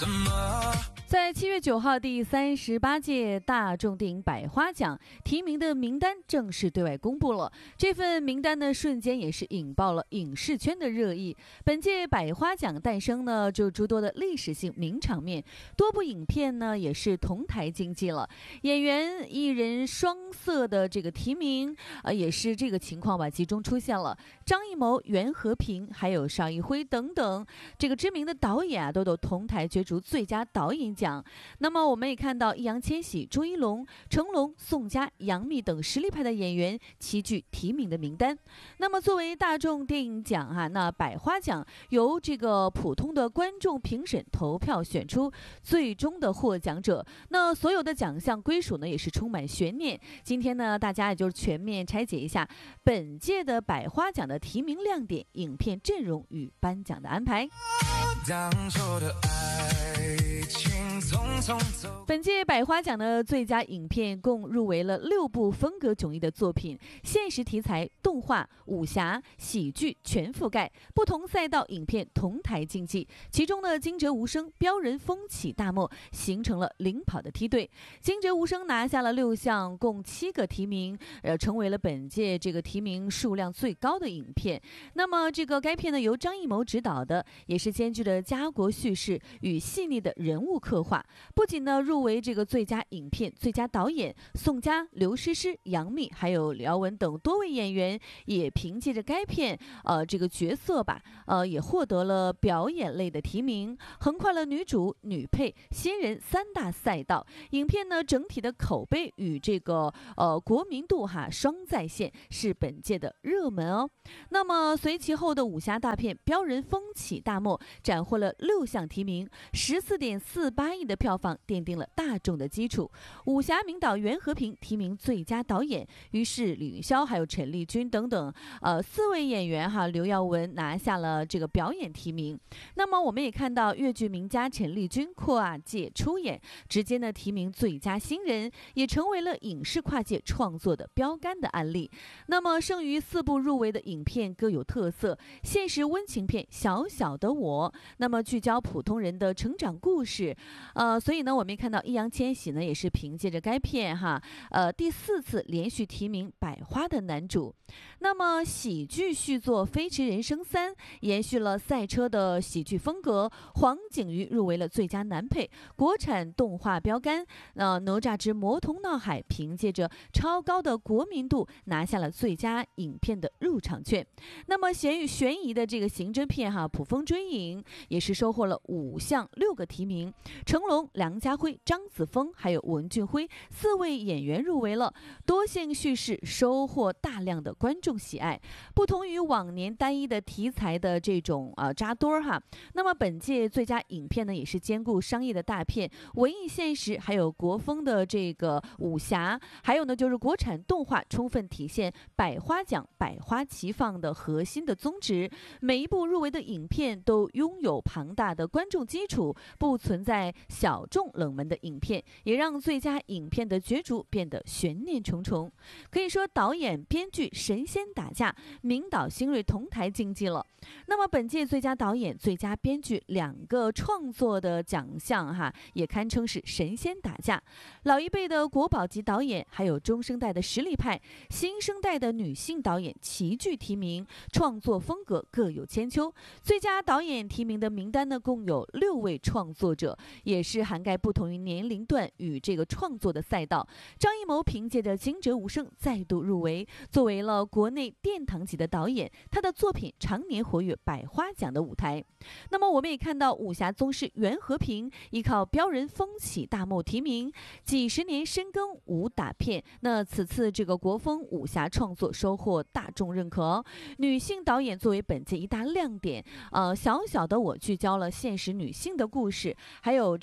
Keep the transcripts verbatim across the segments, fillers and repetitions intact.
什么？ 在七月九号，第三十八届大众电影百花奖提名的名单正式对外公布了。这份名单呢，瞬间也是引爆了影视圈的热议。本届百花奖诞生呢，就诸多的历史性名场面，多部影片呢也是同台竞技了。演员一人双色的这个提名，呃，也是这个情况吧，集中出现了张艺谋、袁和平，还有邵艺辉等等这个知名的导演啊，都都同台角逐最佳导演奖。那么我们也看到易烊千玺、朱一龙、成龙、宋佳、杨幂等实力派的演员齐聚提名的名单。那么作为大众电影奖啊，那百花奖由这个普通的观众评审投票选出最终的获奖者。那所有的奖项归属呢，也是充满悬念。今天呢，大家也就是全面拆解一下本届的百花奖的提名亮点、影片阵容与颁奖的安排。 当初的爱情匆匆走。 本届百花奖的最佳影片共入围了六部风格迥异的作品，现实题材、动画、武侠、喜剧全覆盖，不同赛道影片同台竞技。其中呢，惊蛰无声、标人风起大漠形成了领跑的梯队。惊蛰无声拿下了六项，共七个提名，呃，成为了本届这个提名数量最高的影片。那么这个该片呢，由张艺谋执导的，也是兼具了家国叙事与细腻的人物刻画。不仅呢入围这个最佳影片、最佳导演，宋佳、刘诗诗、杨幂还有廖文等多位演员也凭借着该片呃这个角色吧，呃也获得了表演类的提名，横跨了女主、女配、新人三大赛道。影片呢整体的口碑与这个呃国民度哈双在线，是本届的热门哦。那么随其后的武侠大片《标人风起大漠》斩获了六项提名，十四点四八亿的票房奠定了大众的基础。武侠名导袁和平提名最佳导演，于是李云霄还有陈丽君等等呃四位演员哈，刘耀文拿下了这个表演提名。那么我们也看到粤剧名家陈丽君跨界出演，直接呢提名最佳新人，也成为了影视跨界创作的标杆的案例。那么剩余四部入围的影片各有特色，现实温情片《小小的我》，那么聚焦普通人的成长故事，呃，所以呢，我们也看到易烊千玺呢也是凭借着该片哈，呃，第四次连续提名百花的男主。那么喜剧续作《飞驰人生三》延续了赛车的喜剧风格，黄景瑜入围了最佳男配，国产动画标杆呃，哪吒之魔童闹海凭借着超高的国民度拿下了最佳影片的入场券。那么悬疑悬疑的这个刑侦片哈，《捕风追影》也是收获了五项六个提名，成龙、梁家辉、张子枫还有文俊辉四位演员入围了，多线叙事收获大量的观众喜爱。不同于往年单一的题材的这种呃扎堆儿哈，那么本届最佳影片呢也是兼顾商业的大片、文艺现实，还有国风的这个武侠，还有呢就是国产动画，充分体现百花奖百花齐放的核心的宗旨。每一部入围的影片都拥有庞大的观众基础，不存在小众冷门的影片，也让最佳影片的角逐变得悬念重重。可以说导演、编剧神仙打架，名导新锐同台竞技了。那么本届最佳导演、最佳编剧两个创作的奖项哈，也堪称是神仙打架。老一辈的国宝级导演，还有中生代的实力派、新生代的女性导演齐聚提名，创作风格各有千秋。最佳导演提名的名单呢，共有六位创作者，也是涵盖不同于年龄段与这个创作的赛道。张艺谋凭借着《惊蛰无声》再度入围，作为了国内殿堂级的导演，他的作品常年活跃百花奖的舞台。那么我们也看到武侠宗师袁和平依靠《标人风起大漠》提名，几十年深耕武打片，那此次这个国风武侠创作收获大众认可。女性导演作为本届一大亮点，呃，小小的我聚焦了现实女性的故事，还有这个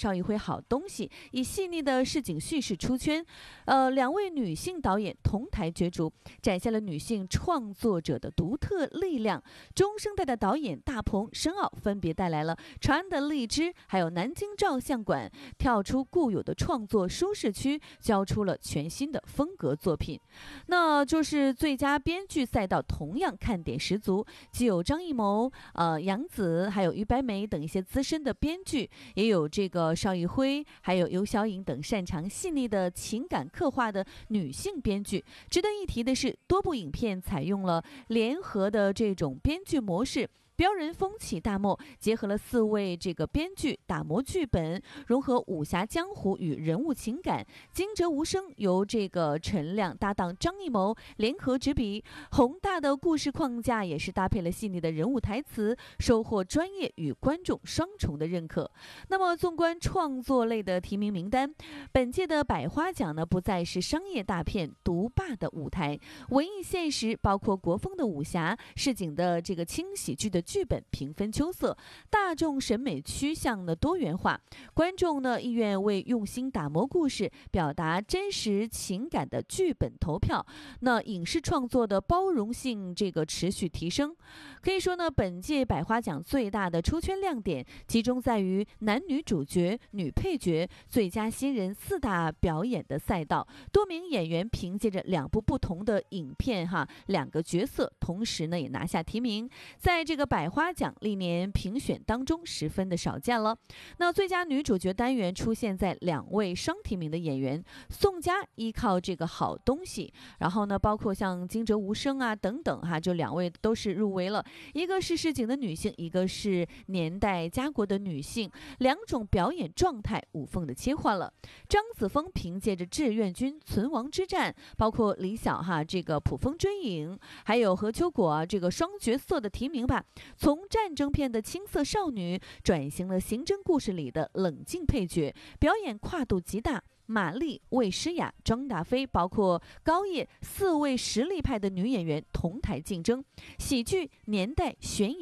邵艺辉好东西，以细腻的市井叙事出圈。呃，两位女性导演同台角逐，展现了女性创作者的独特力量。中生代的导演大鹏、申奥分别带来了《长安的荔枝》还有《南京照相馆》，跳出固有的创作舒适区，交出了全新的风格作品。那就是最佳编剧赛道同样看点十足，既有张艺谋、呃杨紫，还有于白眉等一些资深的编剧，也有这个邵艺辉，还有尤小颖等擅长细腻的情感刻画的女性编剧。值得一提的是，多部影片采用了联合的这种编剧模式。标人风起大漠结合了四位这个编剧打磨剧本，融合武侠江湖与人物情感。惊蛰无声由这个陈亮搭档张艺谋联合执笔，宏大的故事框架也是搭配了细腻的人物台词，收获专业与观众双重的认可。那么纵观创作类的提名名单，本届的百花奖呢不再是商业大片独霸的舞台，文艺现实包括国风的武侠、市井的这个轻喜剧的剧本平分秋色，大众审美趋向的多元化，观众呢意愿为用心打磨故事、表达真实情感的剧本投票。那影视创作的包容性这个持续提升，可以说呢，本届百花奖最大的出圈亮点集中在于男女主角、女配角、最佳新人四大表演的赛道，多名演员凭借着两部不同的影片哈，两个角色同时呢也拿下提名，在这个百花奖历年评选当中十分的少见了。那最佳女主角单元出现在两位双提名的演员，宋佳依靠这个好东西，然后呢包括像惊蛰无声啊等等哈，就两位都是入围了，一个是市井的女性，一个是年代家国的女性，两种表演状态无缝的切换了。张子枫凭借着志愿军存亡之战，包括李晓哈这个捕风追影，还有何秋果、啊、这个双角色的提名吧，从战争片的青涩少女转型了刑侦故事里的冷静配角，表演跨度极大。马丽、魏诗雅、张大飞，包括高叶四位实力派的女演员同台竞争，喜剧、年代、悬疑